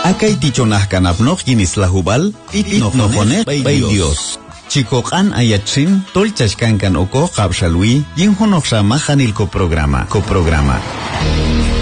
Akay tichonahkanapnoq yinislahubal itnoqnoqoneq bay Dios. Chikoqan ayachin tolchashkankan oko qabshalwi yinhonoqsha majanilko programa.